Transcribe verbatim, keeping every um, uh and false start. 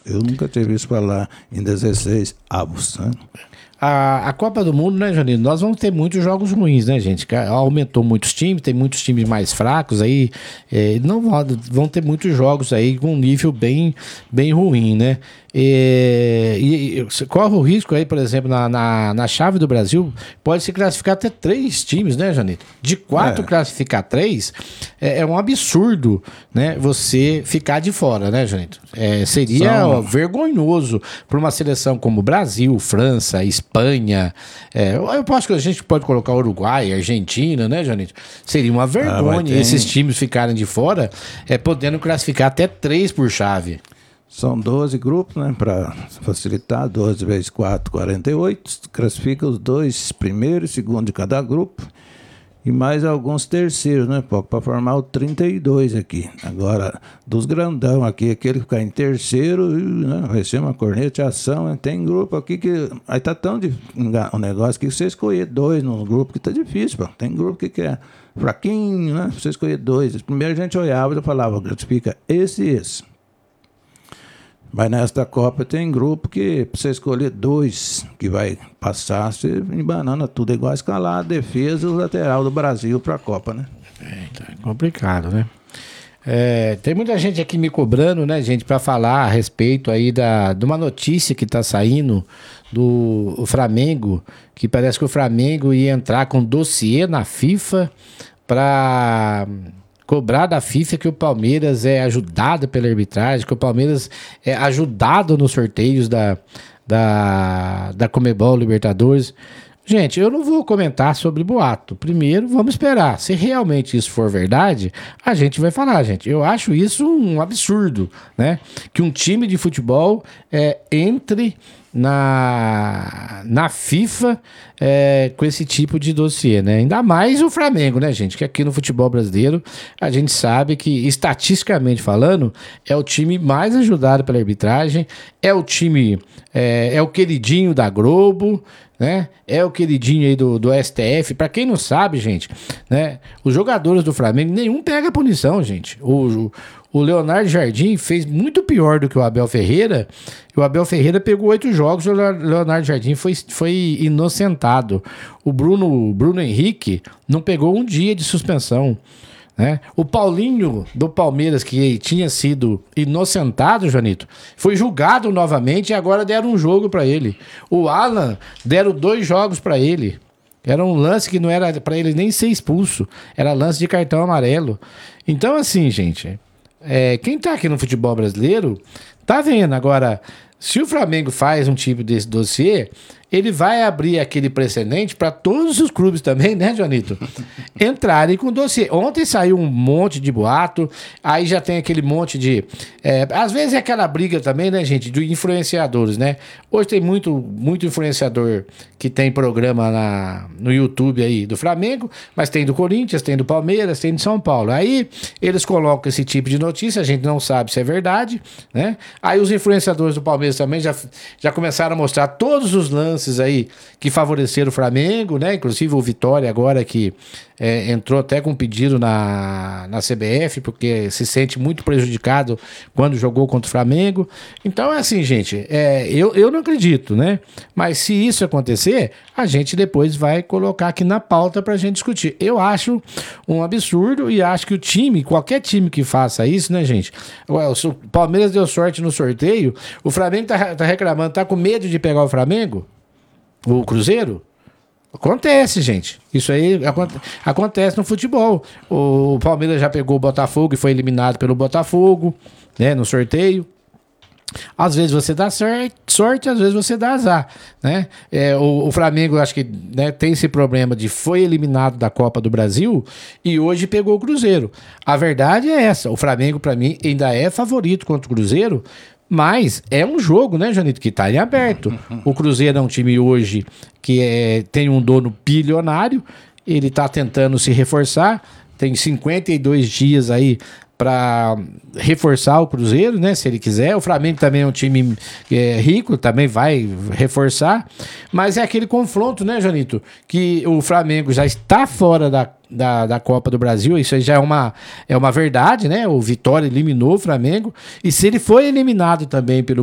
Eu nunca tinha visto falar em dezesseis avos, né? A, a Copa do Mundo, né, Janino? Nós vamos ter muitos jogos ruins, né, gente? Aumentou muitos times, tem muitos times mais fracos aí. É, não vão, vão ter muitos jogos aí com um nível bem, bem ruim, né? É, e, e corre o risco aí, por exemplo, na, na, na chave do Brasil, pode se classificar até três times, né, Janito? De quatro É. classificar três é, é um absurdo, né? Você ficar de fora, né, Janito? É, seria São- ó, vergonhoso para uma seleção como Brasil, França, Espanha. É, eu acho que a gente pode colocar Uruguai, Argentina, né, Janito? Seria uma vergonha tem- esses times ficarem de fora, é, podendo classificar até três por chave. São doze grupos, né? Para facilitar, doze vezes quatro, quarenta e oito. Classifica os dois primeiros e segundo de cada grupo. E mais alguns terceiros, né, para formar o trinta e dois aqui. Agora, dos grandão aqui, aquele que ficar em terceiro, né, vai ser uma corneteação. Né? Tem grupo aqui que. Aí tá tão de o negócio que você escolher dois no grupo que tá difícil, pô. Tem grupo que quer fraquinho, né? Você escolher dois. Primeiro a gente olhava e falava, classifica esse e esse. Mas nesta Copa tem grupo que pra você escolher dois que vai passar, você embanana tudo, igual a escalar a defesa e o lateral do Brasil para a Copa, né? É, então é complicado, né? É, tem muita gente aqui me cobrando, né, gente, para falar a respeito aí da, de uma notícia que tá saindo do o Flamengo, que parece que o Flamengo ia entrar com dossiê na FIFA para cobrar da FIFA que o Palmeiras é ajudado pela arbitragem, que o Palmeiras é ajudado nos sorteios da, da, da Conmebol Libertadores. Gente, eu não vou comentar sobre boato. Primeiro, vamos esperar. Se realmente isso for verdade, a gente vai falar, gente. Eu acho isso um absurdo, né? Que um time de futebol é, entre na, na FIFA é, com esse tipo de dossiê, né? Ainda mais o Flamengo, né, gente? Que aqui no futebol brasileiro a gente sabe que, estatisticamente falando, é o time mais ajudado pela arbitragem, é o time, é, é o queridinho da Globo, né? É o queridinho aí do, do S T F. Pra quem não sabe, gente, né? Os jogadores do Flamengo, nenhum pega punição, gente. O, o Leonardo Jardim fez muito pior do que o Abel Ferreira. O Abel Ferreira pegou oito jogos, o Leonardo Jardim foi, foi inocentado. O Bruno, Bruno Henrique não pegou um dia de suspensão. Né? O Paulinho do Palmeiras, que tinha sido inocentado, Janito, foi julgado novamente e agora deram um jogo para ele. O Alan deram dois jogos para ele. Era um lance que não era para ele nem ser expulso, era lance de cartão amarelo. Então, assim, gente, é, quem tá aqui no futebol brasileiro tá vendo. Agora, se o Flamengo faz um tipo desse dossiê, ele vai abrir aquele precedente para todos os clubes também, né, Joanito? Entrarem com dossiê. Ontem saiu um monte de boato, aí já tem aquele monte de... É, às vezes é aquela briga também, né, gente, de influenciadores, né? Hoje tem muito, muito influenciador que tem programa na, no YouTube aí do Flamengo, mas tem do Corinthians, tem do Palmeiras, tem de São Paulo. Aí eles colocam esse tipo de notícia, a gente não sabe se é verdade, né? Aí os influenciadores do Palmeiras também já, já começaram a mostrar todos os lances aí que favoreceram o Flamengo, né? Inclusive o Vitória agora que é, entrou até com um pedido na, na C B F, porque se sente muito prejudicado quando jogou contra o Flamengo. Então é assim, gente, é, eu, eu não acredito, né? Mas se isso acontecer, a gente depois vai colocar aqui na pauta pra gente discutir. Eu acho um absurdo e acho que o time, qualquer time que faça isso, né, gente? O Palmeiras deu sorte no sorteio, o Flamengo tá, tá reclamando, tá com medo de pegar o Flamengo? O Cruzeiro? Acontece, gente. Isso aí aconte- acontece no futebol. O Palmeiras já pegou o Botafogo e foi eliminado pelo Botafogo, né, no sorteio. Às vezes você dá sorte, sorte às vezes você dá azar, né? É, o, o Flamengo, acho que, né, tem esse problema de foi eliminado da Copa do Brasil e hoje pegou o Cruzeiro. A verdade é essa. O Flamengo, para mim, ainda é favorito contra o Cruzeiro, mas é um jogo, né, Janito, que tá em aberto. O Cruzeiro é um time hoje que é, tem um dono bilionário, ele tá tentando se reforçar, tem cinquenta e dois dias aí para reforçar o Cruzeiro, né, se ele quiser. O Flamengo também é um time é, rico, também vai reforçar, mas é aquele confronto, né, Janito, que o Flamengo já está fora da, da, da Copa do Brasil. Isso aí já é uma, é uma verdade, né, o Vitória eliminou o Flamengo, e se ele foi eliminado também pelo